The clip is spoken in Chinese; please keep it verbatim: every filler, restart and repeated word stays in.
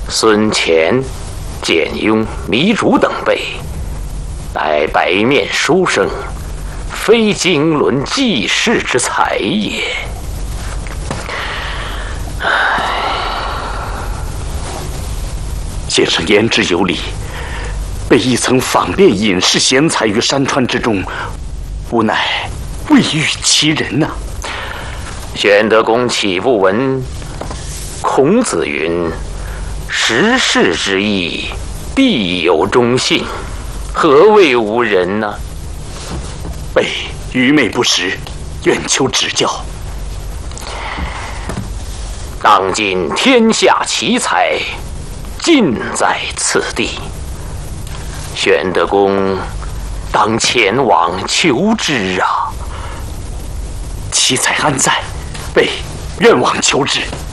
孙乾、简雍、糜竺等辈，乃白面书生，非经纶济世之才也。 先生言之有理，被一曾访遍隐士贤才于山川之中，吾乃未遇其人呐、啊。 玄德公岂不闻？孔子云：“时事之义，必有忠信，何谓无人呢？” 备愚昧不识，愿求指教。 当今天下奇才，尽在此地。玄德公当前往求之啊！ 奇才安在？备愿往求之。